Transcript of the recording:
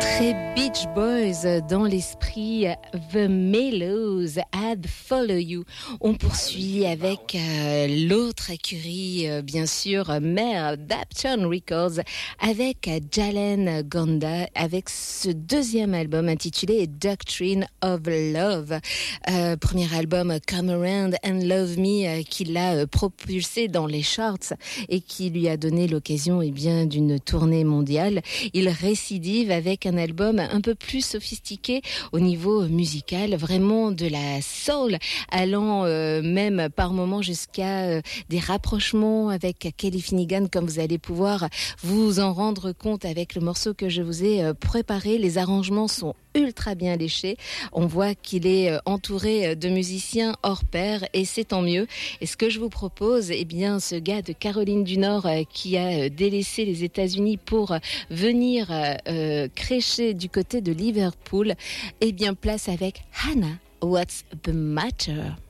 Très Beach Boys dans l'esprit, The Mellows, I'd Follow You. On poursuit avec l'autre écurie, bien sûr, mère d'Uptown Records, avec Jalen Gonda, avec ce deuxième album intitulé Doctrine of Love. Premier album Come Around and Love Me qui l'a propulsé dans les charts et qui lui a donné l'occasion d'une tournée mondiale. Il récidive avec un album un peu plus sophistiqué au niveau musical, vraiment de la soul, allant même par moments jusqu'à des rapprochements avec Kelly Finnegan, comme vous allez pouvoir vous en rendre compte avec le morceau que je vous ai préparé. Les arrangements sont ultra bien léchés. On voit qu'il est entouré de musiciens hors pair et c'est tant mieux. Et ce que je vous propose, ce gars de Caroline du Nord qui a délaissé les États-Unis pour venir crécher du côté de Liverpool, place avec Hannah, What's the Matter?